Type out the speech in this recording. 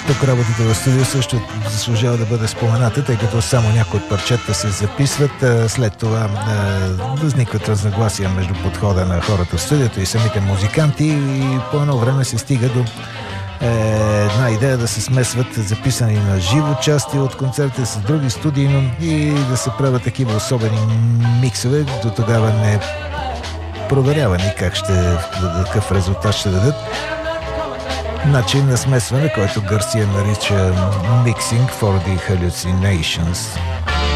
Тук работата в студио също заслужава да бъде спомената, тъй като само някои от парчета се записват. След това възникват разногласия между подхода на хората в студиото и самите музиканти и по едно време се стига до една идея да се смесват записани на живо части от концертите с други студии и да се правят такива особени миксове. До тогава не проверявани какъв резултат ще дадат. Начин на смесване, който Гарсия нарича Mixing for the Hallucinations.